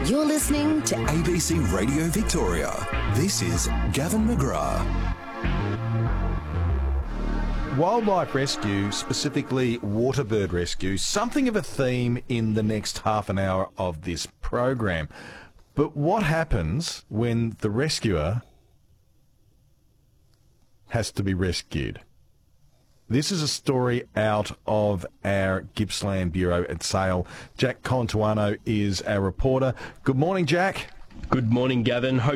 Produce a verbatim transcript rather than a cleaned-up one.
You're listening to A B C Radio Victoria. This is Gavin McGrath. Wildlife rescue, specifically waterbird rescue, something of a theme in the next half an hour of this program. But what happens when the rescuer has to be rescued? This is a story out of our Gippsland Bureau at Sale. Jack Contuano is our reporter. Good morning, Jack. Good morning, Gavin. Hope